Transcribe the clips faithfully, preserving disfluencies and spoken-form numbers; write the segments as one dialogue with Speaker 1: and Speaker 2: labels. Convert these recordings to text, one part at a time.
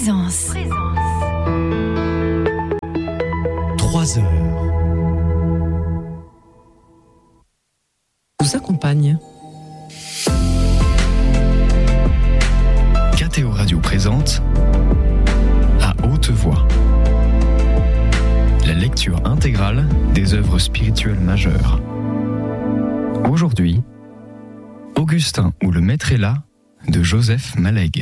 Speaker 1: Présence. Présence.
Speaker 2: Trois heures.
Speaker 3: Vous accompagne.
Speaker 2: K T O Radio présente À haute voix. La lecture intégrale des œuvres spirituelles majeures. Aujourd'hui, Augustin ou le maître est là de Joseph Maleg.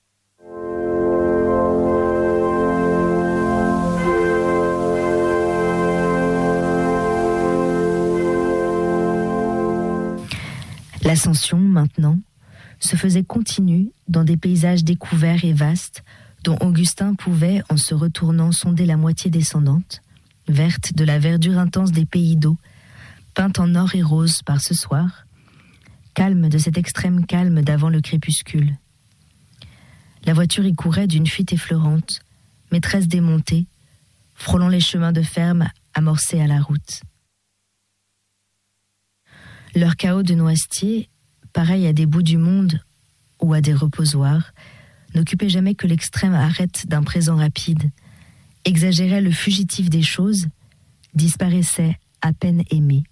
Speaker 4: L'ascension, maintenant, se faisait continue dans des paysages découverts et vastes dont Augustin pouvait, en se retournant, sonder la moitié descendante, verte de la verdure intense des pays d'eau, peinte en or et rose par ce soir, calme de cet extrême calme d'avant le crépuscule. La voiture y courait d'une fuite effleurante, maîtresse des montées, frôlant les chemins de ferme amorcés à la route. Leur chaos de noisetiers, pareil à des bouts du monde ou à des reposoirs, n'occupait jamais que l'extrême arête d'un présent rapide, exagérait le fugitif des choses, disparaissait à peine aimé.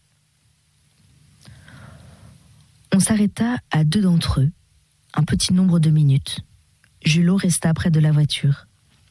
Speaker 4: On s'arrêta à deux d'entre eux, un petit nombre de minutes. Julot resta près de la voiture.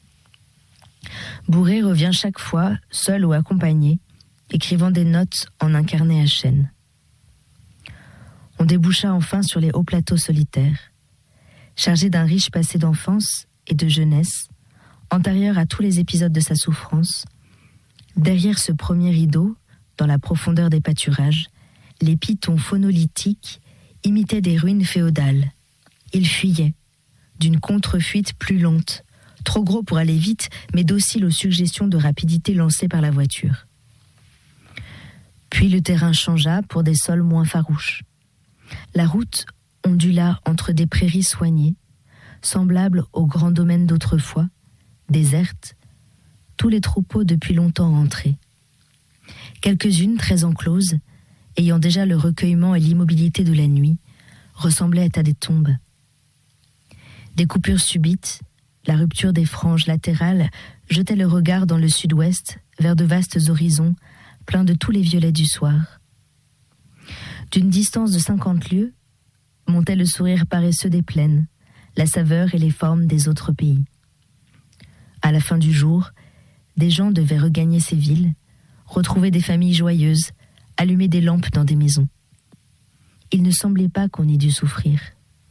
Speaker 4: Bourré revient chaque fois, seul ou accompagné, écrivant des notes en un carnet à chaîne. On déboucha enfin sur les hauts plateaux solitaires, chargés d'un riche passé d'enfance et de jeunesse, antérieur à tous les épisodes de sa souffrance. Derrière ce premier rideau, dans la profondeur des pâturages, les pitons phonolithiques imitaient des ruines féodales. Ils fuyaient, d'une contre-fuite plus lente, trop gros pour aller vite, mais docile aux suggestions de rapidité lancées par la voiture. Puis le terrain changea pour des sols moins farouches. La route ondula entre des prairies soignées, semblables aux grands domaines d'autrefois, désertes, tous les troupeaux depuis longtemps rentrés. Quelques-unes très encloses, ayant déjà le recueillement et l'immobilité de la nuit, ressemblaient à des tombes. Des coupures subites, la rupture des franges latérales jetait le regard dans le sud-ouest vers de vastes horizons pleins de tous les violets du soir. D'une distance de cinquante lieues, montait le sourire paresseux des plaines, la saveur et les formes des autres pays. À la fin du jour, des gens devaient regagner ces villes, retrouver des familles joyeuses, allumer des lampes dans des maisons. Il ne semblait pas qu'on ait dû souffrir.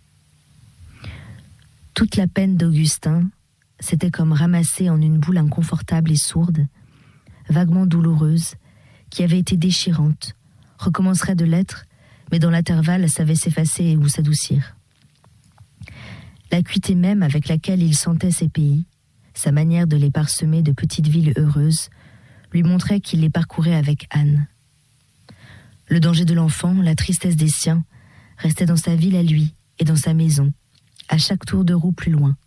Speaker 4: Toute la peine d'Augustin s'était comme ramassée en une boule inconfortable et sourde, vaguement douloureuse, qui avait été déchirante, recommencerait de l'être, mais dans l'intervalle savait s'effacer ou s'adoucir. L'acuité même avec laquelle il sentait ces pays, sa manière de les parsemer de petites villes heureuses, lui montrait qu'il les parcourait avec Anne. Le danger de l'enfant, la tristesse des siens, restaient dans sa ville à lui et dans sa maison, à chaque tour de roue plus loin.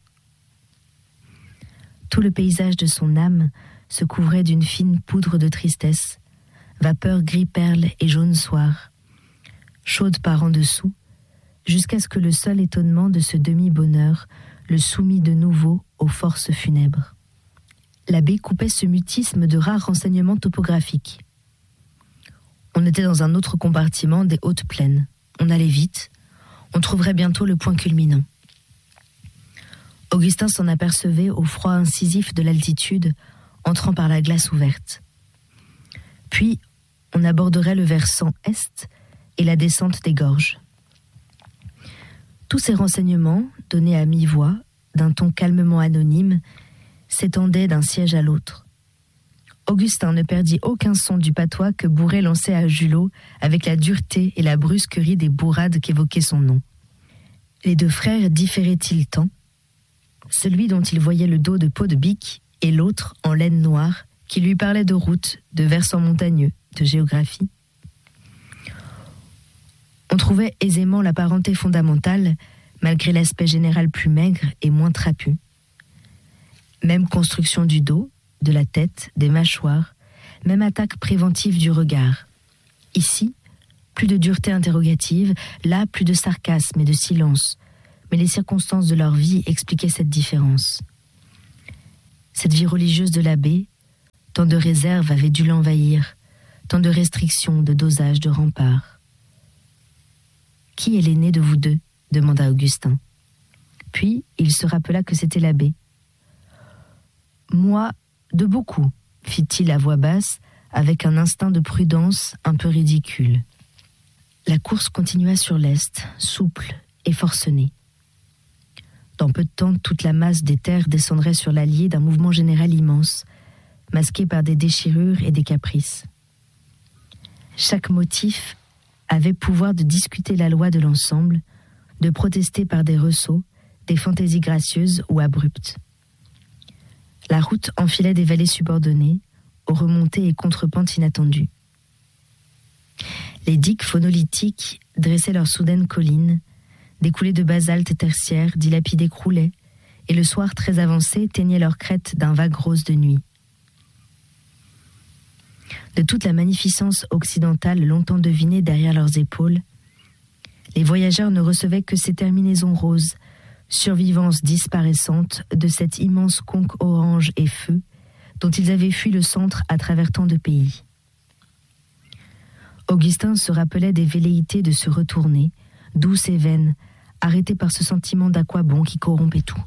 Speaker 4: Tout le paysage de son âme se couvrait d'une fine poudre de tristesse, vapeur gris-perle et jaune soir, chaude par en dessous, jusqu'à ce que le seul étonnement de ce demi-bonheur le soumît de nouveau aux forces funèbres. L'abbé coupait ce mutisme de rares renseignements topographiques. On était dans un autre compartiment des hautes plaines. On allait vite. On trouverait bientôt le point culminant. Augustin s'en apercevait au froid incisif de l'altitude, entrant par la glace ouverte. Puis, on aborderait le versant est et la descente des gorges. Tous ces renseignements, donnés à mi-voix, d'un ton calmement anonyme, s'étendaient d'un siège à l'autre. Augustin ne perdit aucun son du patois que Bourré lançait à Julot avec la dureté et la brusquerie des bourrades qu'évoquait son nom. Les deux frères différaient-ils tant ? Celui dont il voyait le dos de peau de bique et l'autre en laine noire qui lui parlait de routes, de versants montagneux, de géographie. On trouvait aisément la parenté fondamentale, malgré l'aspect général plus maigre et moins trapu. Même construction du dos, de la tête, des mâchoires, même attaque préventive du regard. Ici, plus de dureté interrogative, là, plus de sarcasme et de silence, mais les circonstances de leur vie expliquaient cette différence. Cette vie religieuse de l'abbé, tant de réserves avaient dû l'envahir, tant de restrictions, de dosage, de remparts. « Qui est l'aîné de vous deux ?» demanda Augustin. Puis il se rappela que c'était l'abbé. « Moi, de beaucoup », fit-il à voix basse, avec un instinct de prudence un peu ridicule. La course continua sur l'est, souple et forcenée. Dans peu de temps, toute la masse des terres descendrait sur l'Allier d'un mouvement général immense, masqué par des déchirures et des caprices. Chaque motif avait pouvoir de discuter la loi de l'ensemble, de protester par des ressauts, des fantaisies gracieuses ou abruptes. La route enfilait des vallées subordonnées, aux remontées et contrepentes inattendues. Les digues phonolithiques dressaient leurs soudaines collines, des coulées de basalte tertiaire dilapidées croulaient, et le soir très avancé teignait leurs crêtes d'un vague rose de nuit. De toute la magnificence occidentale longtemps devinée derrière leurs épaules, les voyageurs ne recevaient que ces terminaisons roses, survivances disparaissantes de cette immense conque orange et feu dont ils avaient fui le centre à travers tant de pays. Augustin se rappelait des velléités de se retourner, douce et vaine, arrêté par ce sentiment d'aquabon qui corrompait tout.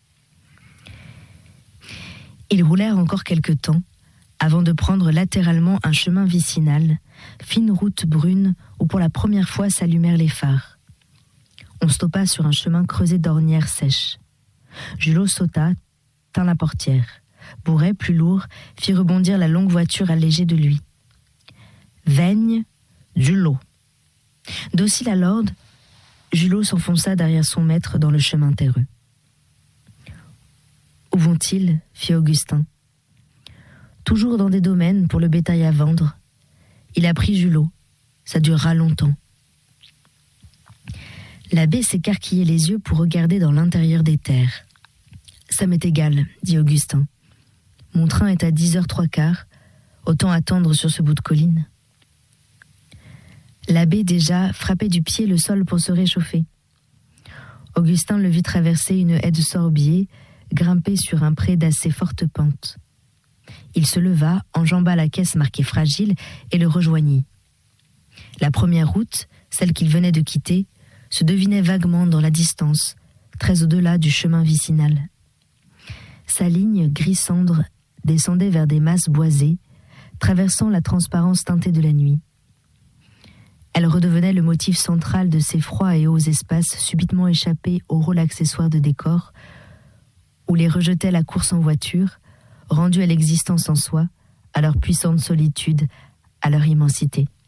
Speaker 4: Ils roulèrent encore quelque temps, avant de prendre latéralement un chemin vicinal, fine route brune où pour la première fois s'allumèrent les phares. On stoppa sur un chemin creusé d'ornières sèches. Julot sauta, tint la portière. Bourret, plus lourd, fit rebondir la longue voiture allégée de lui. Veigne, Julot. Docile à l'ordre, Julot s'enfonça derrière son maître dans le chemin terreux. Où vont-ils ? Fit Augustin. Toujours dans des domaines pour le bétail à vendre. Il a pris Julot. Ça durera longtemps. L'abbé s'écarquillait les yeux pour regarder dans l'intérieur des terres. Ça m'est égal, dit Augustin. Mon train est à dix heures trois quarts. Autant attendre sur ce bout de colline. L'abbé déjà frappait du pied le sol pour se réchauffer. Augustin le vit traverser une haie de sorbier, grimper sur un pré d'assez forte pente. Il se leva, enjamba la caisse marquée fragile et le rejoignit. La première route, celle qu'il venait de quitter, se devinait vaguement dans la distance, très au-delà du chemin vicinal. Sa ligne gris-cendre descendait vers des masses boisées, traversant la transparence teintée de la nuit. Elle redevenait le motif central de ces froids et hauts espaces subitement échappés au rôle accessoire de décor, où les rejetait la course en voiture, rendue à l'existence en soi, à leur puissante solitude, à leur immensité.